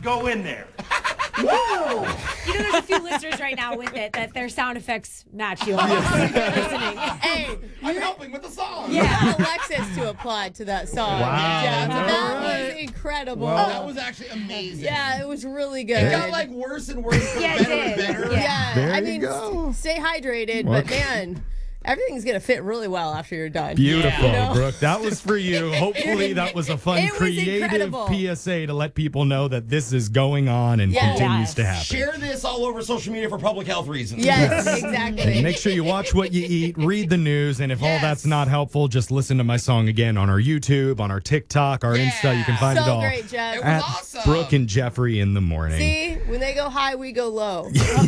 go in there. You know, there's a few listeners right now with it that their sound effects match you. Listening. Hey, I'm helping with the song. yeah, Alexis to applaud to that song. Wow. Jeff. All That right. was incredible. Well, That was actually amazing. Yeah, it was really good. It got like worse and worse, but Yeah, it better and did. better. Yeah, There I you mean, go. stay hydrated, Well, but man, everything's gonna fit really well after you're done. Beautiful, You know? Brooke. That was for you. Hopefully, that was a fun, It was creative incredible. PSA to let people know that this is going on and Yeah. continues to happen. Share this all over social media for public health reasons. Yes, And exactly. make sure you watch what you eat, read the news, and if all Yes. that's not helpful, just listen to my song again on our YouTube, on our TikTok, our Insta. You can find it So all great, Jeff. It was at awesome. Brooke and Jeffrey in the morning. See, when they go high, we go low.